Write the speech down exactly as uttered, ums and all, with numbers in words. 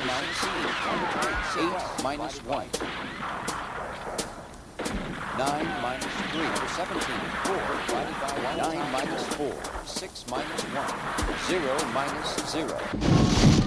minus eight. eight minus one. nine minus three for seventeen. four divided by one. nine minus four. six minus one. zero minus zero.